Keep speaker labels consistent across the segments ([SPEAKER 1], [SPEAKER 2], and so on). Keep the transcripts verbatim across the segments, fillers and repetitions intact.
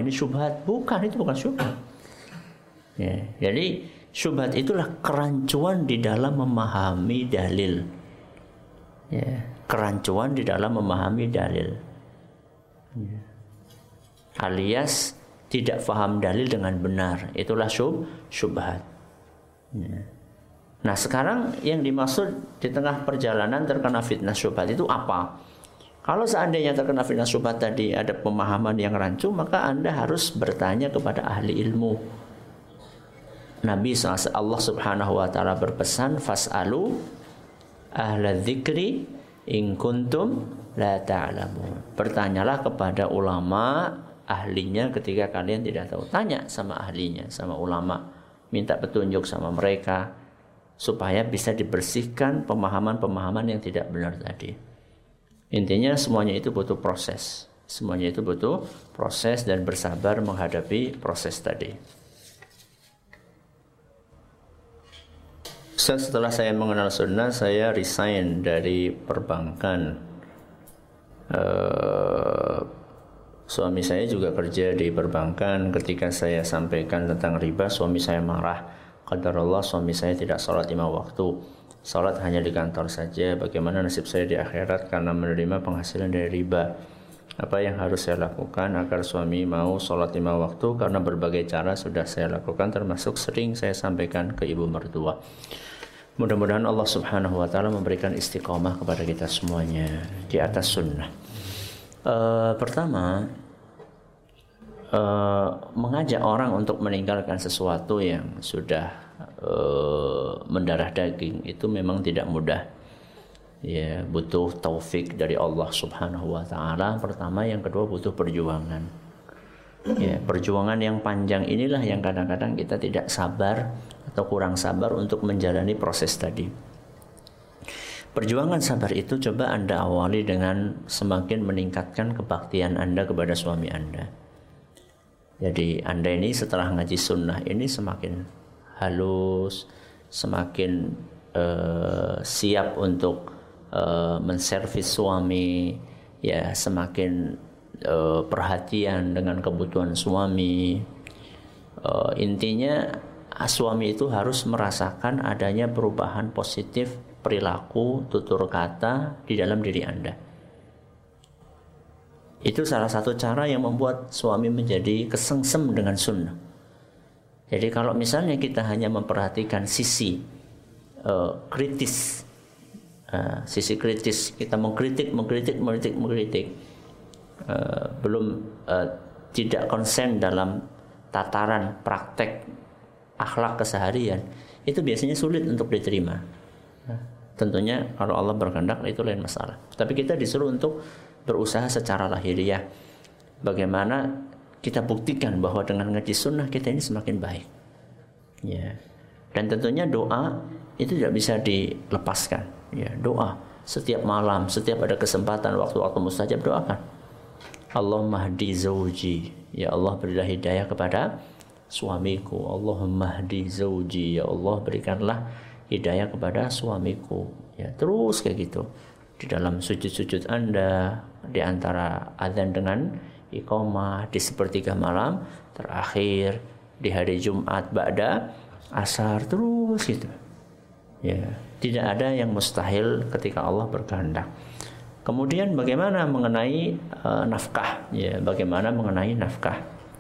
[SPEAKER 1] ini syubhat. Bukan, itu bukan syubhat. Ya, jadi syubhat itulah kerancuan di dalam memahami dalil. Ya, kerancuan di dalam memahami dalil. Ya. Alias tidak faham dalil dengan benar. Itulah syub, syubhat. Ya. Nah, sekarang yang dimaksud di tengah perjalanan terkena fitnah syubhat itu apa? Kalau seandainya terkena fitnah syubhat tadi ada pemahaman yang rancu, maka Anda harus bertanya kepada ahli ilmu. Nabi shallallahu alaihi wasallam, Allah subhanahu wa ta'ala berpesan, fas'alu ahla dzikri in kuntum la ta'lamun. Bertanyalah kepada ulama ahlinya ketika kalian tidak tahu. Tanya sama ahlinya, sama ulama, minta petunjuk sama mereka supaya bisa dibersihkan pemahaman-pemahaman yang tidak benar tadi. Intinya semuanya itu butuh proses. Semuanya itu butuh proses dan bersabar menghadapi proses tadi. Setelah saya mengenal sunnah, saya resign dari perbankan. Uh, suami saya juga kerja di perbankan. Ketika saya sampaikan tentang riba, suami saya marah. Qadarullah, suami saya tidak sholat lima waktu. Sholat hanya di kantor saja. Bagaimana nasib saya di akhirat karena menerima penghasilan dari riba? Apa yang harus saya lakukan agar suami mau sholat lima waktu? Karena berbagai cara sudah saya lakukan, termasuk sering saya sampaikan ke ibu mertua. Mudah-mudahan Allah subhanahu wa ta'ala memberikan istiqomah kepada kita semuanya di atas sunnah. Uh, pertama, uh, mengajak orang untuk meninggalkan sesuatu yang sudah uh, mendarah daging itu memang tidak mudah. Ya, butuh taufik dari Allah subhanahu wa ta'ala. Pertama, yang kedua butuh perjuangan. Ya, perjuangan yang panjang inilah yang kadang-kadang kita tidak sabar atau kurang sabar untuk menjalani proses tadi. Perjuangan sabar itu coba Anda awali dengan semakin meningkatkan kebaktian Anda kepada suami Anda. Jadi Anda ini setelah ngaji sunnah ini semakin halus, semakin uh, siap untuk uh, menservis suami, ya semakin uh, perhatian dengan kebutuhan suami. Uh, intinya suami itu harus merasakan adanya perubahan positif perilaku, tutur kata di dalam diri Anda. Itu salah satu cara yang membuat suami menjadi kesengsem dengan sunnah. Jadi kalau misalnya kita hanya memperhatikan sisi uh, kritis, uh, sisi kritis, kita mengkritik, mengkritik, mengkritik, mengkritik, uh, belum uh, tidak konsen dalam tataran praktek akhlak keseharian, itu biasanya sulit untuk diterima. Nah, tentunya kalau Allah berkehendak itu lain masalah. Tapi kita disuruh untuk berusaha secara lahiriah. Bagaimana kita buktikan bahwa dengan ngaji sunnah kita ini semakin baik. Ya. Dan tentunya doa itu tidak bisa dilepaskan. Ya, doa setiap malam, setiap ada kesempatan waktu-waktu mustajab doakan. Allahumma hdi zawji, ya Allah berilah hidayah kepada suamiku. Allahumma hdi zawji, ya Allah berikanlah hidayah kepada suamiku. Ya, terus kayak gitu. Di dalam sujud-sujud Anda, di antara azan dengan iqamah, di sepertiga malam terakhir, di hari Jumat ba'da asar, terus gitu. Ya, tidak ada yang mustahil ketika Allah berkehendak. Kemudian bagaimana mengenai uh, nafkah? Ya, bagaimana mengenai nafkah?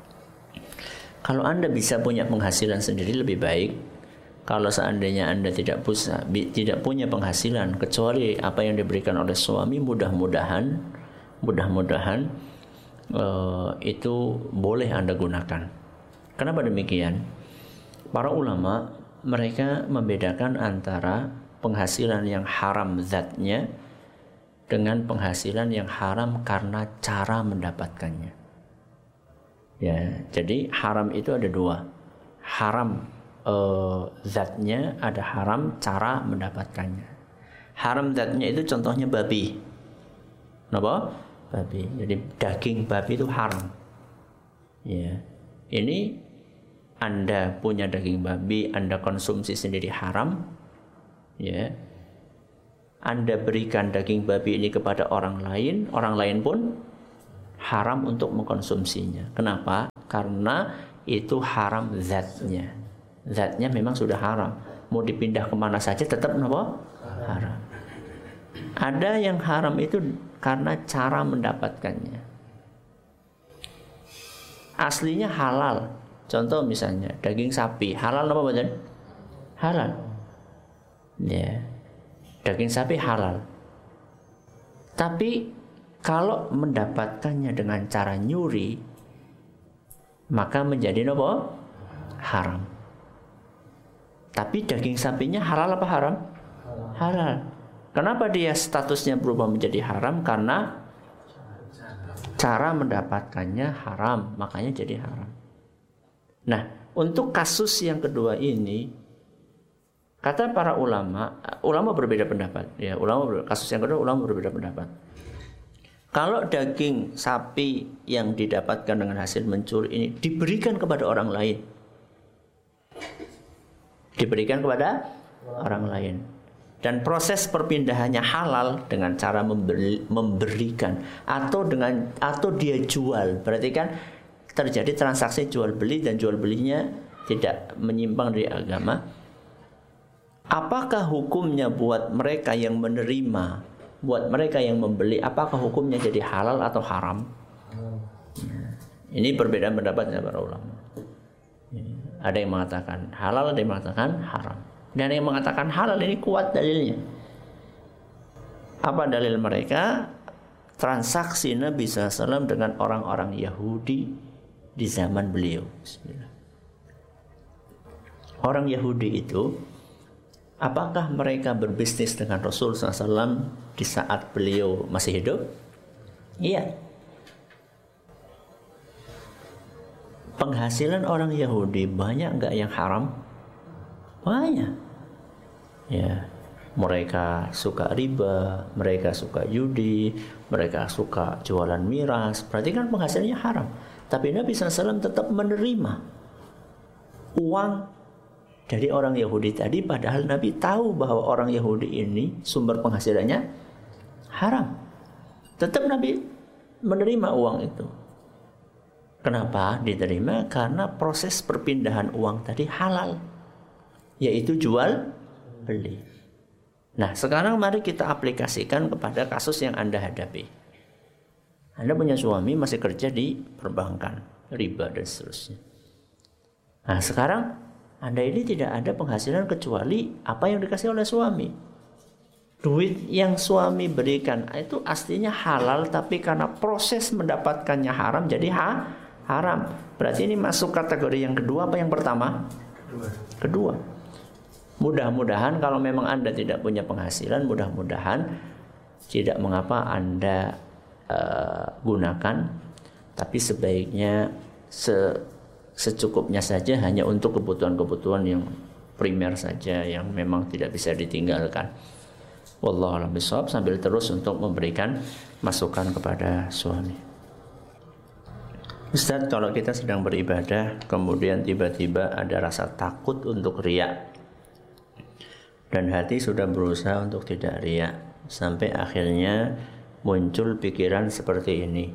[SPEAKER 1] Kalau Anda bisa punya penghasilan sendiri lebih baik. Kalau seandainya Anda tidak bisa, tidak punya penghasilan kecuali apa yang diberikan oleh suami, mudah-mudahan, mudah-mudahan uh, itu boleh Anda gunakan. Kenapa demikian? Para ulama mereka membedakan antara penghasilan yang haram zatnya dengan penghasilan yang haram karena cara mendapatkannya. Ya, jadi haram itu ada dua. Haram uh, zatnya, ada haram cara mendapatkannya. Haram zatnya itu contohnya babi. Kenapa? Babi. Jadi daging babi itu haram. Ya. Ini Anda punya daging babi, Anda konsumsi sendiri haram. Ya. Anda berikan daging babi ini kepada orang lain, orang lain pun haram untuk mengkonsumsinya. Kenapa? karena itu haram zatnya. Zatnya memang sudah haram. Mau dipindah kemana saja tetap apa? Haram. Ada yang haram itu karena cara mendapatkannya. Aslinya halal. Contoh misalnya daging sapi halal apa badan? Halal. Ya, daging sapi halal. Tapi kalau mendapatkannya dengan cara nyuri, maka menjadi apa? Haram. Tapi daging sapinya halal apa haram? Halal. Kenapa dia statusnya berubah menjadi haram? Karena cara mendapatkannya haram, makanya jadi haram. Nah, untuk kasus yang kedua ini, kata para ulama, ulama berbeda pendapat. Ya, ulama kasus yang kedua ulama berbeda pendapat. Kalau daging sapi yang didapatkan dengan hasil mencuri ini diberikan kepada orang lain, diberikan kepada orang lain, dan proses perpindahannya halal dengan cara memberi, memberikan atau dengan atau dia jual, berarti kan terjadi transaksi jual beli dan jual belinya tidak menyimpang dari agama. Apakah hukumnya buat mereka yang menerima, buat mereka yang membeli, apakah hukumnya jadi halal atau haram? Ini perbedaan pendapat para ulama. Ada yang mengatakan halal, ada yang mengatakan haram. Dan yang mengatakan halal ini kuat dalilnya. Apa dalil mereka? Transaksi Nabi shallallahu alaihi wasallam dengan orang-orang Yahudi di zaman beliau. Bismillah. Orang Yahudi itu, apakah mereka berbisnis dengan Rasul shallallahu alaihi wasallam di saat beliau masih hidup? Iya. Penghasilan orang Yahudi banyak nggak yang haram? Banyak. Ya, mereka suka riba, mereka suka judi, mereka suka jualan miras. Berarti kan penghasilannya haram. Tapi Nabi shallallahu alaihi wasallam tetap menerima uang dari orang Yahudi tadi, padahal Nabi tahu bahwa orang Yahudi ini sumber penghasilannya haram. Tetap Nabi menerima uang itu. Kenapa diterima? Karena proses perpindahan uang tadi halal, yaitu jual beli. Nah, sekarang mari kita aplikasikan kepada kasus yang Anda hadapi. Anda punya suami masih kerja di perbankan, riba dan seterusnya. Nah, sekarang Anda ini tidak ada penghasilan kecuali apa yang dikasih oleh suami. Duit yang suami berikan itu aslinya halal, tapi karena proses mendapatkannya haram jadi ha? haram. Berarti ini masuk kategori yang kedua apa yang pertama? Kedua. Kedua. Mudah-mudahan kalau memang Anda tidak punya penghasilan, mudah-mudahan tidak mengapa Anda uh, gunakan, tapi sebaiknya se secukupnya saja, hanya untuk kebutuhan-kebutuhan yang primer saja yang memang tidak bisa ditinggalkan. Wallahu a'lam bishawab, sambil terus untuk memberikan masukan kepada suami. Ustaz, kalau kita sedang beribadah kemudian tiba-tiba ada rasa takut untuk riya, dan hati sudah berusaha untuk tidak riya, sampai akhirnya muncul pikiran seperti ini: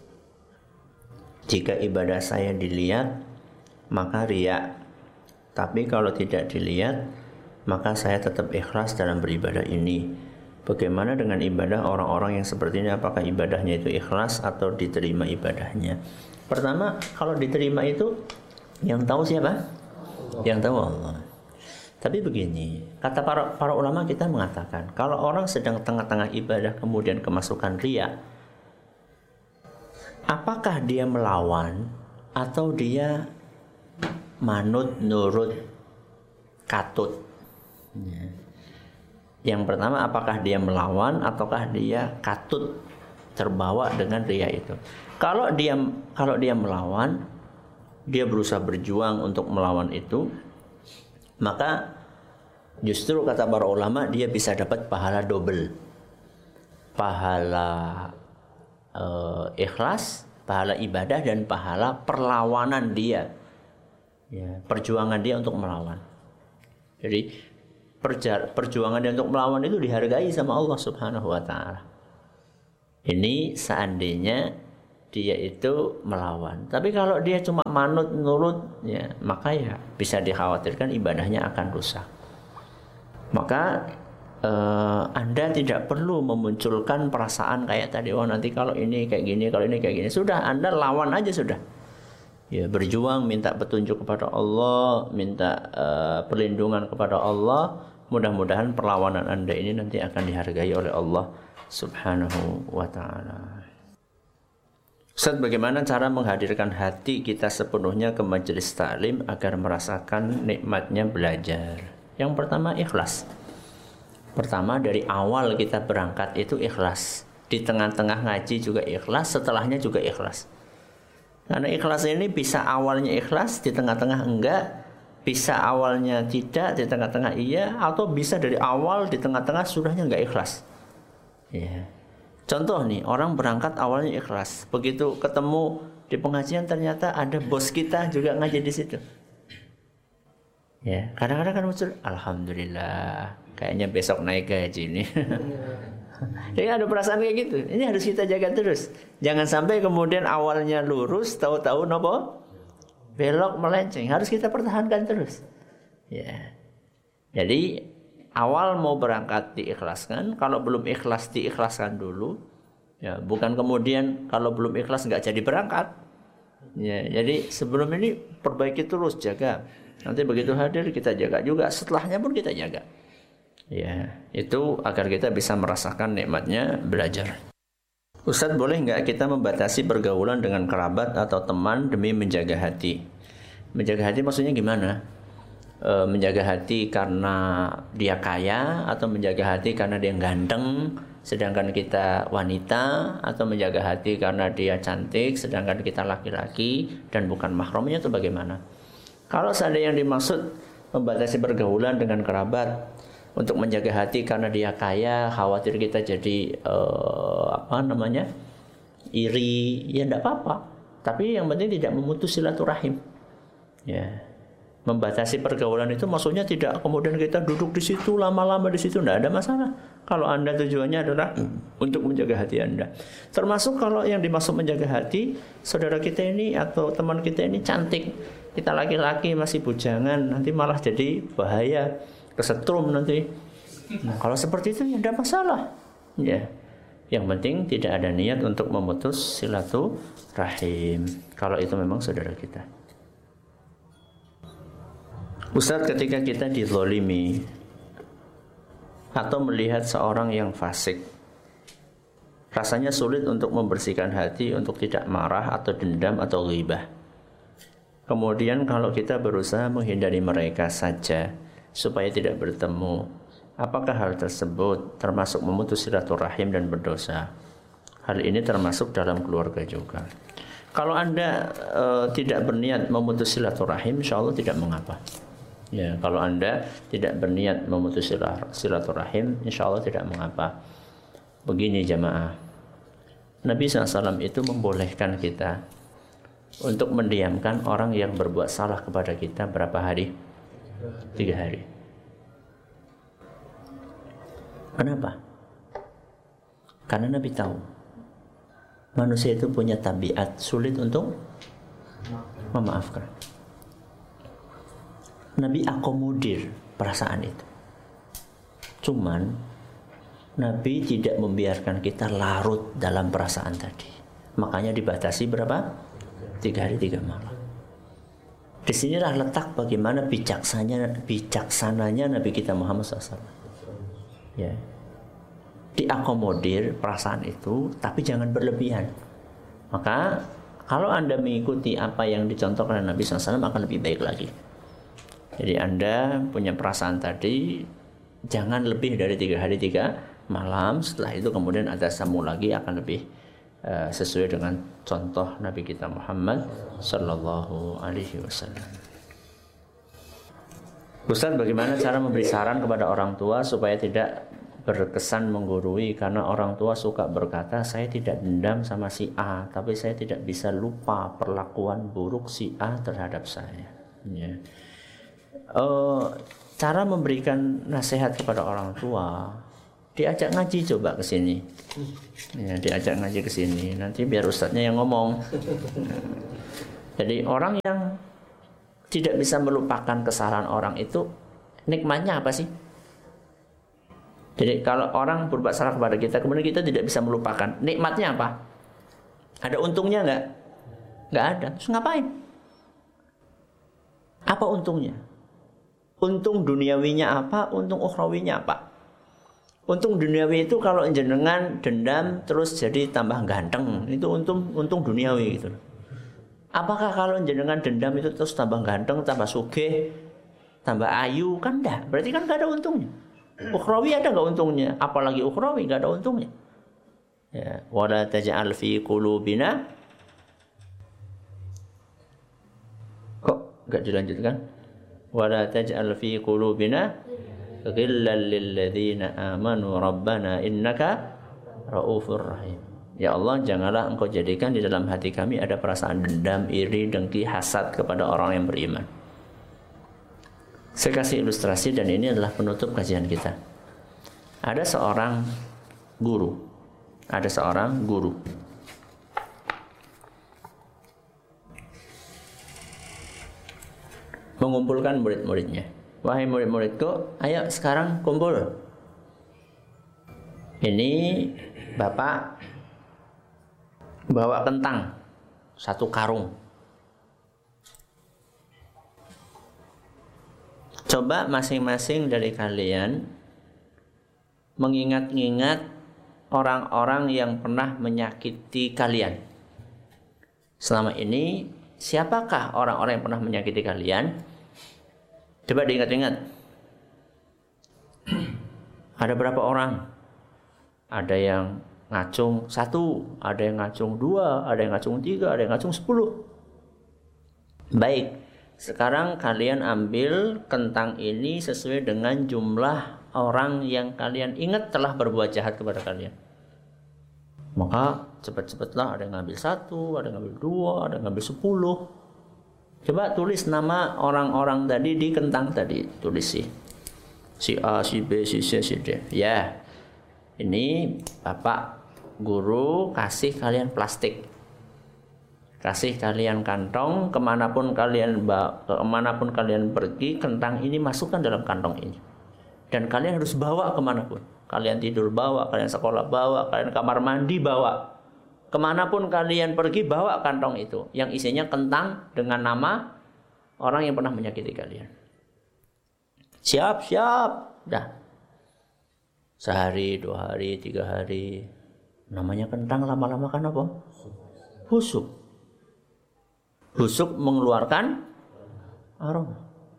[SPEAKER 1] jika ibadah saya dilihat maka riya, tapi kalau tidak dilihat maka saya tetap ikhlas dalam beribadah ini. Bagaimana dengan ibadah orang-orang yang seperti ini? Apakah ibadahnya itu ikhlas atau diterima ibadahnya? Pertama, kalau diterima itu yang tahu siapa? Allah. Yang tahu Allah. Tapi begini, kata para, para ulama kita mengatakan, kalau orang sedang tengah-tengah ibadah kemudian kemasukan riya, apakah dia melawan atau dia manut, nurut, katut? Ya. Yang pertama, apakah dia melawan ataukah dia katut, terbawa dengan riya itu? Kalau dia kalau dia melawan, dia berusaha berjuang untuk melawan itu, maka justru kata para ulama dia bisa dapat pahala double. Pahala uh, ikhlas, pahala ibadah, dan pahala perlawanan dia. Ya, perjuangan dia untuk melawan. Jadi perja, perjuangan dia untuk melawan itu dihargai sama Allah Subhanahu wa taala. Ini seandainya dia itu melawan. Tapi kalau dia cuma manut nurut, ya maka ya bisa dikhawatirkan ibadahnya akan rusak. Maka eh, Anda tidak perlu memunculkan perasaan kayak tadi, oh nanti kalau ini kayak gini, kalau ini kayak gini. Sudah, Anda lawan aja sudah. Ya, berjuang, minta petunjuk kepada Allah, minta uh, perlindungan kepada Allah. Mudah-mudahan perlawanan Anda ini nanti akan dihargai oleh Allah Subhanahu wa ta'ala. Ustaz, bagaimana cara menghadirkan hati kita sepenuhnya ke majelis taklim agar merasakan nikmatnya belajar? Yang pertama, ikhlas. Pertama, dari awal kita berangkat itu ikhlas. Di tengah-tengah ngaji juga ikhlas, setelahnya juga ikhlas. Karena ikhlas ini bisa awalnya ikhlas, di tengah-tengah enggak, bisa awalnya tidak, di tengah-tengah iya, atau bisa dari awal, di tengah-tengah sudahnya enggak ikhlas. Ya. Contoh nih, orang berangkat awalnya ikhlas, begitu ketemu di pengajian ternyata ada bos kita juga ngaji di situ. Ya, kadang-kadang kan muncul, alhamdulillah, kayaknya besok naik gaji nih. Jadi ada perasaan kayak gitu. Ini harus kita jaga terus. Jangan sampai kemudian awalnya lurus, tahu-tahu nopo belok melenceng. Harus kita pertahankan terus. Ya. Jadi awal mau berangkat diikhlaskan. Kalau belum ikhlas diikhlaskan dulu. Ya, bukan kemudian kalau belum ikhlas nggak jadi berangkat. Ya, jadi sebelum ini perbaiki terus, jaga. Nanti begitu hadir kita jaga juga. Setelahnya pun kita jaga. Ya, itu agar kita bisa merasakan nikmatnya belajar. Ustadz, boleh nggak kita membatasi pergaulan dengan kerabat atau teman demi menjaga hati? Menjaga hati maksudnya gimana? E, menjaga hati karena dia kaya, atau menjaga hati karena dia ganteng sedangkan kita wanita, atau menjaga hati karena dia cantik sedangkan kita laki-laki dan bukan mahramnya, itu bagaimana? Kalau seandainya yang dimaksud membatasi pergaulan dengan kerabat untuk menjaga hati karena dia kaya, khawatir kita jadi uh, apa namanya iri, ya tidak apa-apa. Tapi yang penting tidak memutus silaturahim. Ya, membatasi pergaulan itu maksudnya tidak kemudian kita duduk di situ lama-lama di situ, tidak ada masalah. Kalau Anda tujuannya adalah untuk menjaga hati Anda. Termasuk kalau yang dimaksud menjaga hati, saudara kita ini atau teman kita ini cantik, kita laki-laki masih bujangan, nanti malah jadi bahaya. Kesetrum nanti. Nah, kalau seperti itu ya tidak masalah. Ya. Yang penting tidak ada niat untuk memutus silaturahim. Kalau itu memang saudara kita. Ustaz, ketika kita dizalimi atau melihat seorang yang fasik, rasanya sulit untuk membersihkan hati untuk tidak marah atau dendam atau ghibah. Kemudian kalau kita berusaha menghindari mereka saja supaya tidak bertemu, apakah hal tersebut termasuk memutus silaturahim dan berdosa? Hal ini termasuk dalam keluarga juga. Kalau Anda e, tidak berniat memutus silaturahim, insya Allah tidak mengapa. Ya, kalau Anda tidak berniat memutus silaturahim, insya Allah tidak mengapa. Begini jamaah, Nabi shallallahu alaihi wasallam itu membolehkan kita untuk mendiamkan orang yang berbuat salah kepada kita berapa hari? Tiga hari. Kenapa? Karena Nabi tahu manusia itu punya tabiat sulit untuk memaafkan. Nabi akomodir perasaan itu. Cuman Nabi tidak membiarkan kita larut dalam perasaan tadi. Makanya dibatasi berapa? Tiga hari tiga malam. Disinilah letak bagaimana bijaksananya, bijaksananya Nabi kita Muhammad shallallahu alaihi wasallam. Ya, diakomodir perasaan itu, tapi jangan berlebihan. Maka kalau Anda mengikuti apa yang dicontohkan oleh Nabi shallallahu alaihi wasallam akan lebih baik lagi. Jadi Anda punya perasaan tadi, jangan lebih dari tiga hari tiga malam. Setelah itu kemudian ada sambung lagi akan lebih Uh, sesuai dengan contoh Nabi kita Muhammad sallallahu alaihi wasallam. Ustaz, bagaimana cara memberi saran kepada orang tua supaya tidak berkesan menggurui? Karena orang tua suka berkata, saya tidak dendam sama si A, tapi saya tidak bisa lupa perlakuan buruk si A terhadap saya. Ya. Uh, cara memberikan nasihat kepada orang tua diajak ngaji coba ke sini. Ya, diajak ngaji ke sini. Nanti biar ustadznya yang ngomong. Jadi orang yang tidak bisa melupakan kesalahan orang itu nikmatnya apa sih? Jadi kalau orang berbuat salah kepada kita, kemudian kita tidak bisa melupakan, nikmatnya apa? Ada untungnya nggak? Nggak ada. Terus ngapain? Apa untungnya? Untung duniawinya apa? Untung ukhrawinya apa? Untung duniawi itu kalau jenengan dendam terus jadi tambah ganteng, itu untung untung duniawi gitu. Apakah kalau jenengan dendam itu terus tambah ganteng, tambah sugih, tambah ayu? Kan enggak. Berarti kan nggak ada untungnya. Ukhrawi ada nggak untungnya? Apalagi ukhrawi nggak ada untungnya. Ya, wala taj'al fi qulubina. Kok nggak dilanjutkan? Wala taj'al fi qulubina ghillan lil ladzina amanu rabbana innaka raufur rahim. Ya Allah, janganlah engkau jadikan di dalam hati kami ada perasaan dendam, iri, dengki, hasad kepada orang yang beriman. Saya kasih ilustrasi dan ini adalah penutup kajian kita. Ada seorang guru. Ada seorang guru. Mengumpulkan murid-muridnya. Wahai murid-muridku, ayo sekarang kumpul. Ini Bapak bawa kentang satu karung. Coba masing-masing dari kalian mengingat-ingat orang-orang yang pernah menyakiti kalian. Selama ini, siapakah orang-orang yang pernah menyakiti kalian? Coba diingat-ingat. Ada berapa orang? Ada yang ngacung satu, ada yang ngacung dua, ada yang ngacung tiga, ada yang ngacung sepuluh. Baik, sekarang kalian ambil kentang ini sesuai dengan jumlah orang yang kalian ingat telah berbuat jahat kepada kalian. Maka cepat-cepatlah, ada yang ngambil satu, ada yang ngambil dua, ada yang ngambil sepuluh. Coba tulis nama orang-orang tadi di kentang tadi, tulis sih. Si A, si B, si C, si D. Ya, ini Bapak guru kasih kalian plastik, kasih kalian kantong, kemanapun kalian kemanapun kalian pergi, kentang ini masukkan dalam kantong ini, dan kalian harus bawa kemanapun. Kalian tidur bawa, kalian sekolah bawa, kalian kamar mandi bawa, kemanapun kalian pergi bawa kantong itu, yang isinya kentang dengan nama orang yang pernah menyakiti kalian. Siap, siap, dah. Sehari, dua hari, tiga hari. Namanya kentang lama-lama kan apa? Busuk. Busuk mengeluarkan aroma.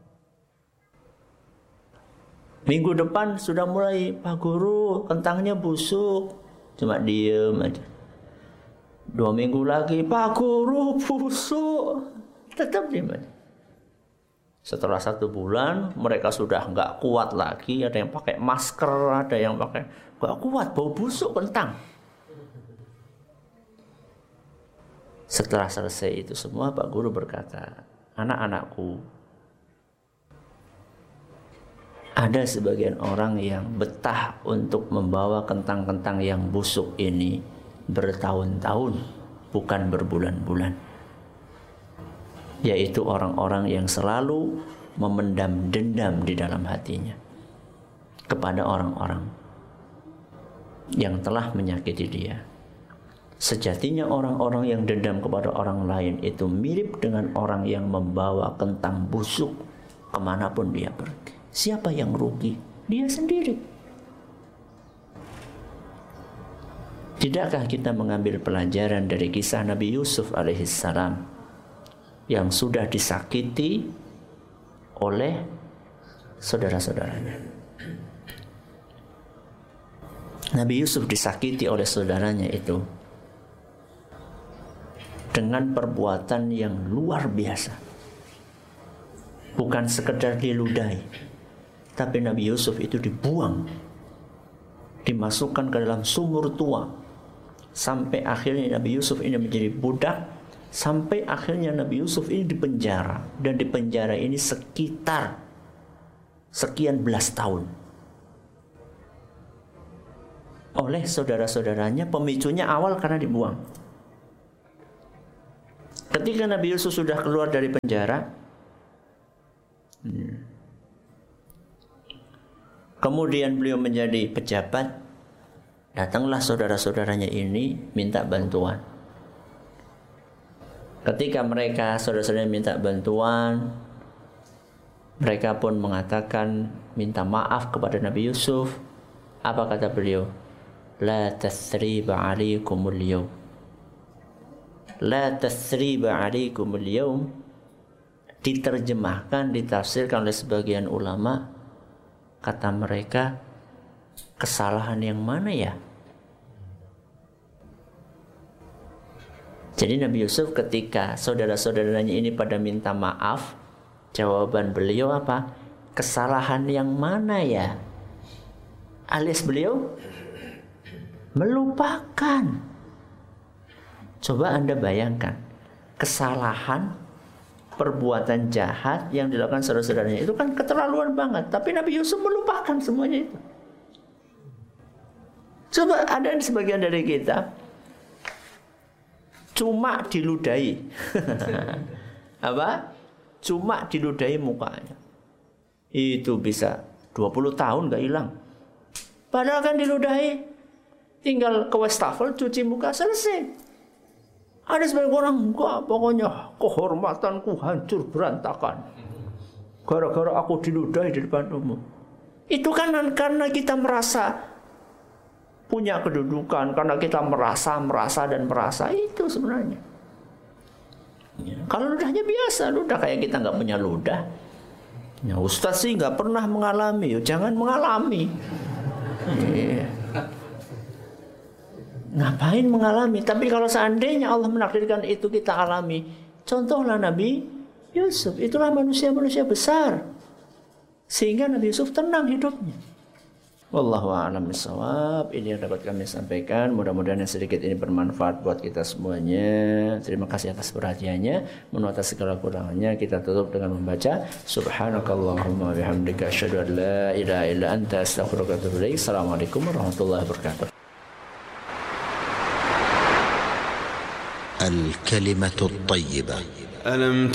[SPEAKER 1] Minggu depan sudah mulai, Pak Guru, kentangnya busuk. Cuma diem aja. Dua minggu lagi, Pak Guru, busuk. Tetap diem aja. Setelah satu bulan, mereka sudah nggak kuat lagi. Ada yang pakai masker, ada yang pakai nggak kuat, bau busuk kentang. Setelah selesai itu semua, Pak Guru berkata, anak-anakku, ada sebagian orang yang betah untuk membawa kentang-kentang yang busuk ini bertahun-tahun, bukan berbulan-bulan. Yaitu orang-orang yang selalu memendam dendam di dalam hatinya kepada orang-orang yang telah menyakiti dia. Sejatinya orang-orang yang dendam kepada orang lain itu mirip dengan orang yang membawa kentang busuk kemanapun dia pergi. Siapa yang rugi? Dia sendiri. Tidakkah kita mengambil pelajaran dari kisah Nabi Yusuf alaihissalam yang sudah disakiti oleh saudara-saudaranya? Nabi Yusuf disakiti oleh saudaranya itu dengan perbuatan yang luar biasa. Bukan sekedar diludahi, tapi Nabi Yusuf itu dibuang, dimasukkan ke dalam sumur tua, sampai akhirnya Nabi Yusuf ini menjadi budak, sampai akhirnya Nabi Yusuf ini dipenjara, dan di penjara ini sekitar sekian belas tahun. oleh saudara-saudaranya. Pemicunya awal karena dibuang. Ketika Nabi Yusuf sudah keluar dari penjara, hmm, kemudian beliau menjadi pejabat, datanglah saudara-saudaranya ini minta bantuan. Ketika mereka saudara-saudaranya minta bantuan, mereka pun mengatakan minta maaf kepada Nabi Yusuf. Apa kata beliau? La tathriba alaikumul yawm. La tathriba alaikumul yawm diterjemahkan, ditafsirkan oleh sebagian ulama, kata mereka, kesalahan yang mana ya? Jadi Nabi Yusuf ketika saudara-saudaranya ini pada minta maaf, jawaban beliau apa? Kesalahan yang mana ya? Alias beliau melupakan. Coba Anda bayangkan, kesalahan, perbuatan jahat yang dilakukan saudara-saudaranya itu kan keterlaluan banget. Tapi Nabi Yusuf melupakan semuanya itu. Coba ada sebagian dari kita cuma diludahi. Apa? Cuma diludahi mukanya. Itu bisa dua puluh tahun gak hilang. Padahal kan diludahi, tinggal ke wastafel, cuci muka, selesai. Ada sebagian orang, enggak, pokoknya kehormatanku hancur berantakan gara-gara aku diludahi di depan umum. Itu kan karena kita merasa punya kedudukan, karena kita merasa, merasa dan merasa, itu sebenarnya. Ya, kalau ludahnya biasa, ludah kayak kita nggak punya ludah. Ya, Ustaz sih nggak pernah mengalami, ya, jangan mengalami. Ya. Ngapain mengalami? Tapi kalau seandainya Allah menakdirkan itu kita alami, contohlah Nabi Yusuf, itulah manusia-manusia besar, sehingga Nabi Yusuf tenang hidupnya. Wallahu a'lam bishawab. Ini yang dapat kami sampaikan. Mudah-mudahan yang sedikit ini bermanfaat buat kita semuanya. Terima kasih atas perhatiannya. Mohon atas segala kurangannya. Kita tutup dengan membaca Subhanakallahumma bihamdika asyhadu an la ilaha illa anta astaghfiruka wa atubu ilaik. Assalamualaikum warahmatullahi wabarakatuh.
[SPEAKER 2] الكلمة الطيبة.
[SPEAKER 3] ألم